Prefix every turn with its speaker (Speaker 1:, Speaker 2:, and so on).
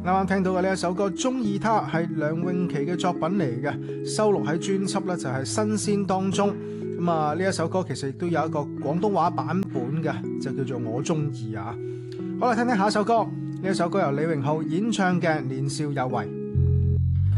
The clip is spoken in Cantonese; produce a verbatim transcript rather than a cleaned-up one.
Speaker 1: 啱啱聽到嘅呢一首歌《中意他》係梁詠琪嘅作品嚟嘅，收錄喺專輯咧就係《新鮮》當中。咁啊呢一首歌其實亦都有一個廣東話版本嘅，就叫做我中意啊。好啦，聽聽下一首歌，呢一首歌由李榮浩演唱嘅《年少有為》。